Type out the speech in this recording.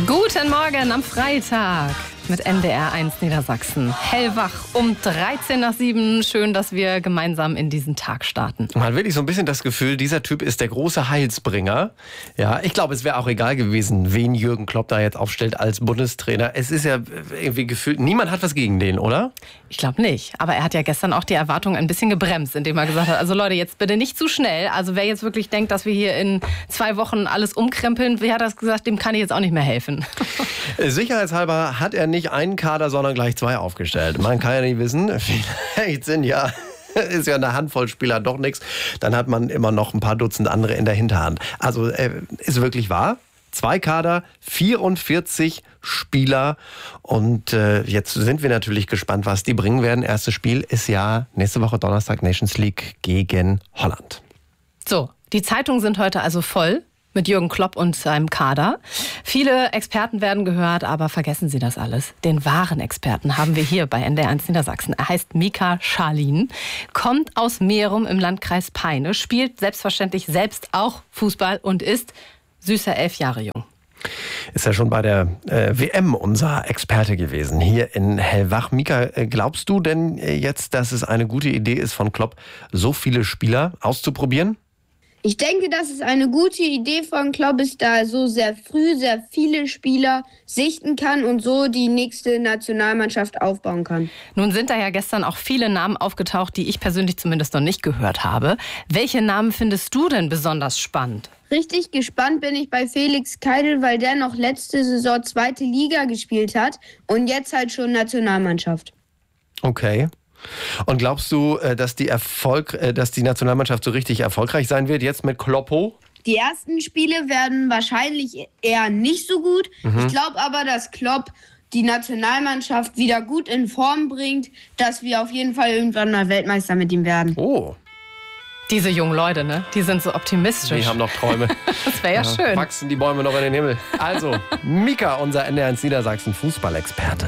Guten Morgen am Freitag mit NDR 1 Niedersachsen. Hellwach um 7:13. Schön, dass wir gemeinsam in diesen Tag starten. Man hat wirklich so ein bisschen das Gefühl, dieser Typ ist der große Heilsbringer. Ja, ich glaube, es wäre auch egal gewesen, wen Jürgen Klopp da jetzt aufstellt als Bundestrainer. Es ist ja irgendwie gefühlt, niemand hat was gegen den, oder? Ich glaube nicht. Aber er hat ja gestern auch die Erwartungen ein bisschen gebremst, indem er gesagt hat, also Leute, jetzt bitte nicht zu schnell. Also wer jetzt wirklich denkt, dass wir hier in 2 Wochen alles umkrempeln, wie hat er das gesagt, dem kann ich jetzt auch nicht mehr helfen. Sicherheitshalber hat er nicht einen Kader, sondern gleich 2 aufgestellt. Man kann ja nicht wissen, vielleicht ist ja eine Handvoll Spieler doch nichts. Dann hat man immer noch ein paar Dutzend andere in der Hinterhand. Also ist wirklich wahr. 2 Kader, 44 Spieler und jetzt sind wir natürlich gespannt, was die bringen werden. Erstes Spiel ist ja nächste Woche Donnerstag Nations League gegen Holland. So, die Zeitungen sind heute also voll mit Jürgen Klopp und seinem Kader. Viele Experten werden gehört, aber vergessen Sie das alles. Den wahren Experten haben wir hier bei NDR 1 Niedersachsen. Er heißt Mika Scharlin, kommt aus Merum im Landkreis Peine, spielt selbstverständlich selbst auch Fußball und ist süßer 11 Jahre jung. Ist ja schon bei der WM unser Experte gewesen, hier in Hellwach. Mika, glaubst du denn jetzt, dass es eine gute Idee ist von Klopp, so viele Spieler auszuprobieren? Ich denke, dass es eine gute Idee von Klopp ist, da er so sehr früh sehr viele Spieler sichten kann und so die nächste Nationalmannschaft aufbauen kann. Nun sind da ja gestern auch viele Namen aufgetaucht, die ich persönlich zumindest noch nicht gehört habe. Welche Namen findest du denn besonders spannend? Richtig gespannt bin ich bei Felix Keidel, weil der noch letzte Saison 2. Liga gespielt hat und jetzt halt schon Nationalmannschaft. Okay. Und glaubst du, dass die Nationalmannschaft so richtig erfolgreich sein wird jetzt mit Kloppo? Die ersten Spiele werden wahrscheinlich eher nicht so gut. Ich glaube aber, dass Klopp die Nationalmannschaft wieder gut in Form bringt, dass wir auf jeden Fall irgendwann mal Weltmeister mit ihm werden. Oh. Diese jungen Leute, ne? Die sind so optimistisch. Die haben noch Träume. Das wäre ja schön. Wachsen die Bäume noch in den Himmel. Also, Mika, unser NDR 1 Niedersachsen Fußballexperte.